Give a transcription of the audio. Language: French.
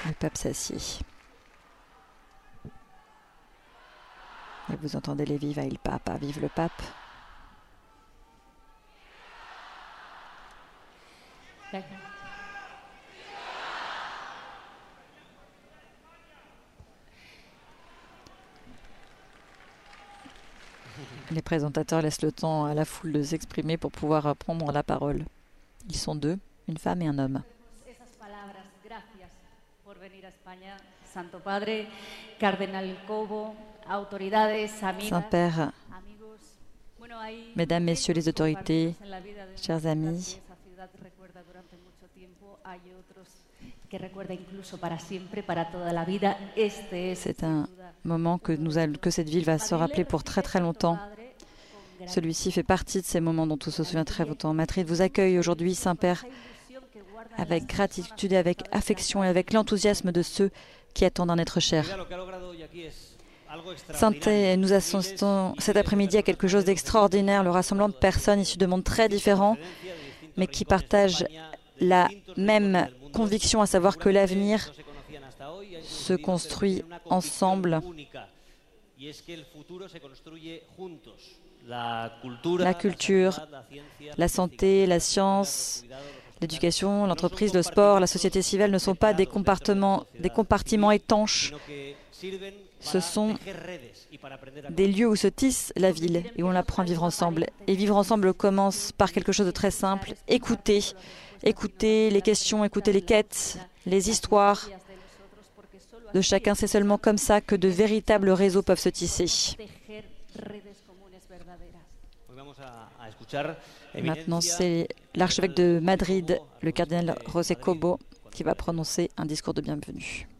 Le pape s'assied. Et vous entendez les Viva il Papa, vive le pape. Les présentateurs laissent le temps à la foule de s'exprimer pour pouvoir prendre la parole. Ils sont deux, une femme et un homme. Saint-Père, Mesdames, Messieurs les autorités, chers amis, c'est un moment que cette ville va se rappeler pour très très longtemps. Celui-ci fait partie de ces moments dont on se souvient très longtemps. Madrid vous accueille aujourd'hui, Saint-Père, avec gratitude et avec affection et avec l'enthousiasme de ceux qui attendent un être cher. Sainté, nous assistons cet après-midi à quelque chose d'extraordinaire, le rassemblement de personnes issues de mondes très différents, mais qui partagent la même conviction, à savoir que l'avenir se construit ensemble. La culture, la santé, la science, l'éducation, l'entreprise, le sport, la société civile ne sont pas des compartiments étanches. Ce sont des lieux où se tisse la ville et où on apprend à vivre ensemble. Et vivre ensemble commence par quelque chose de très simple, écouter. Écouter les questions, écouter les quêtes, les histoires de chacun. C'est seulement comme ça que de véritables réseaux peuvent se tisser. Maintenant, c'est l'archevêque de Madrid, le cardinal José Cobo, qui va prononcer un discours de bienvenue.